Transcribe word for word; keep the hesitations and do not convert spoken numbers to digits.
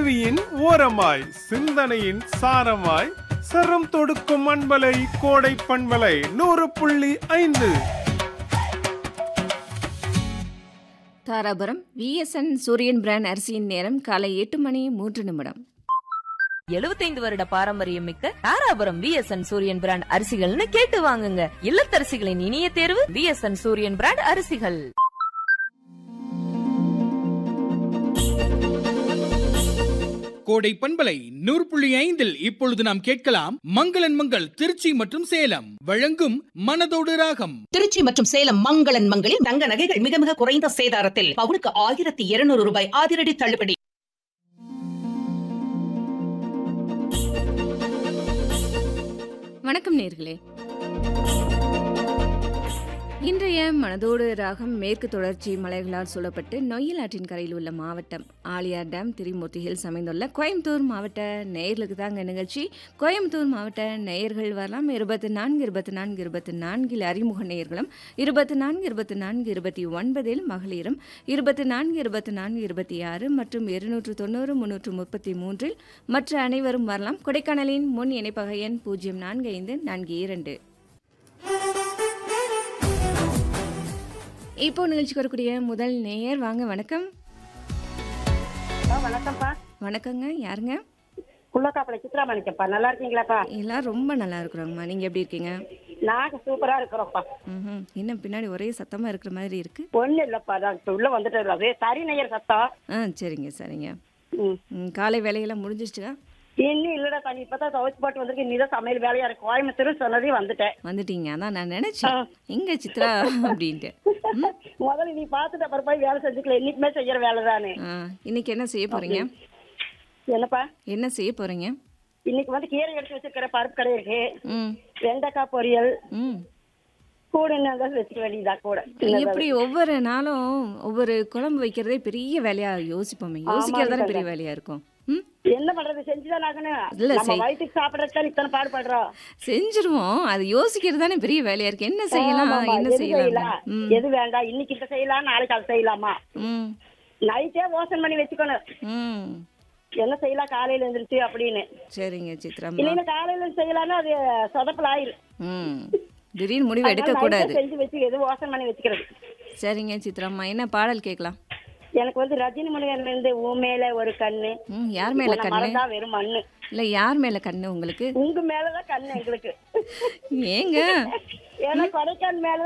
செவியின் ஓரமாய் சிந்தனையின் சாரமாய் சரம் தொடுக்கும் அன்பலை கோடை பண்பலை நூறு புள்ளி ஐந்து. தாராபுரம் விஎஸ்என் சூரியன் பிராண்ட் அரிசியின் நேரம் காலை எட்டு மணி மூன்று நிமிடம். எழுபத்தைந்து வருட பாரம்பரியம் மிக்க தாராபுரம் விஎஸ்என் சூரியன் பிராண்ட் அரிசிகள்னு கேட்டு வாங்குங்க. இல்லத்தரசிகளின் இனிய தேர்வு விஎஸ்என் சூரியன் பிராண்ட் அரிசிகள். கோடை பண்பலை நூறு புள்ளி ஐந்தில் இப்பொழுது நாம் கேட்கலாம் மங்களன் மங்கள் திருச்சி மற்றும் சேலம் வழங்கும் மனதோடு ராகம். திருச்சி மற்றும் சேலம் மங்களன் மங்களில் தங்க நகைகள் மிக மிக குறைந்த சேதாரத்தில் பவுனுக்கு ஆயிரத்தி இருநூறு ரூபாய் அதிரடி தள்ளுபடி. வணக்கம் நேர்களே. இன்றைய மனதோடு ராகம் மேற்கு தொடர்ச்சி மலைகளால் சூழப்பட்டு நொய்யல் ஆற்றின் கரையில் உள்ள மாவட்டம் ஆலியார் டேம் திரிமூர்த்தி ஹில்ஸ் அமைந்துள்ள கோயம்புத்தூர் மாவட்ட நேயர்களுக்கு தாங்க நிகழ்ச்சி. கோயம்புத்தூர் மாவட்ட நேயர்கள் வரலாம். இருபத்தி நான்கு இருபத்தி நான்கு இருபத்தி நான்கில் அறிமுக நேயர்களும், இருபத்தி நான்கு இருபத்தி நான்கு இருபத்தி ஒன்பதில் மகளிரும், இருபத்தி நான்கு இருபத்தி நான்கு இருபத்தி ஆறு மற்றும் இருநூற்று தொண்ணூறு முன்னூற்று முப்பத்தி மூன்றில் மற்ற அனைவரும் வரலாம். கொடைக்கானலின் முன் இணைப்பக எண் பூஜ்ஜியம் நான்கு ஐந்து நான்கு இரண்டு. இப்போ நிகழ்ச்சிக்கு வரக்கூடிய முதல் நேயர் வாங்க. வணக்கம். வணக்கம்ப்பா. வணக்கங்க. யாருங்க? குள்ளக்காப்பளை சித்ராமணிக்கப்பா. நல்லா இருக்கீங்களாப்பா? எல்லாம் ரொம்ப நல்லா இருக்கிறோங்கம்மா. நீங்க எப்படி இருக்கீங்க? நாங்க சூப்பரா இருக்கிறோம்ப்பா. ம். இன்னும் பின்னாடி ஒரே சத்தமா இருக்கிற மாதிரி இருக்கு. ஒண்ணு இல்லப்பா, நான் இப்ப உள்ள வந்துட்டு அதே தறி நெய்யர் சத்தம். ஆ சரிங்க சரிங்க. ம். ம், காலை வேலையெல்லாம் முடிஞ்சிச்சுக்கா? இன்னும் இல்லடா தண்ணி இப்பதான் துவைச்சு போட்டு வந்திருக்கு. நீதான் சமையல் வேலையா இருக்கு. கோயம்புத்தூர் சொன்னதே வந்துட்டேன். வந்துட்டீங்க. அதான் நான் நினைச்சேன் எங்க சித்ரா அப்படின்ட்டு. முதல்ல நீ பாத்துட்டு அப்புறம் போய் வேலை செஞ்சுக்கல. என்னைக்குமே செய்யற வேலை தானே. இன்னைக்கு என்ன செய்ய போறீங்க? என்னப்பா என்ன செய்ய போறீங்க? இன்னைக்கு வந்து கீரை எடுத்து வச்சிருக்கிற பருப்பு கடை இருக்கு. ம் வெண்டைக்காய் பொரியல். ம் கூட என்ன வச்சுக்க வேண்டியதா கூட. எப்படி ஒவ்வொரு நாளும் ஒவ்வொரு குழம்பு வைக்கிறதே பெரிய வேலையா யோசிப்போமே. யோசிக்கிறதானே பெரிய வேலையா இருக்கும். என்ன பண்றது, செஞ்சுதான் ஆகணும். இல்ல, நம்ம வயிற்றுக்கு சாப்பிடறதுக்கு இத்தனை பாடுபடுறோம். செஞ்சிருவோம். அது யோசிக்கிறது தானே பெரிய வேலையா இருக்கு. என்ன செய்யலாம் என்ன செய்யலாம், எது வேண்டாம், இன்னைக்கு இதை செய்யலாம் நாளைக்கு அதை செய்யலாமா. நைட்டே யோசனை பண்ணி வச்சுக்கணும் என்ன செய்யலாம் காலையில இருந்துருச்சு அப்படின்னு. சரிங்க சித்ரா. இல்லைன்னா காலையில செய்யலாம்னா அது சொதப்பல் ஆயிரும். திடீர்னு முடிவு எடுக்க கூடாது. செஞ்சு வச்சு எது யோசனை பண்ணி வச்சுக்கிறது. சரிங்க சித்ராம்மா, என்ன பாடல் கேட்கலாம்? எனக்கு வந்து ரஜினி முனிவன்ல இருந்து உன் மேல ஒரு கண்ணு. யார் மேல கண்ணு? வெறும் மண்ணு. இல்ல, யார் மேல கண்ணு உங்களுக்கு? உங்க மேலதான் கண்ணு எங்களுக்கு. ஏங்க? ஏன்னா கொடைக்கானல் மேல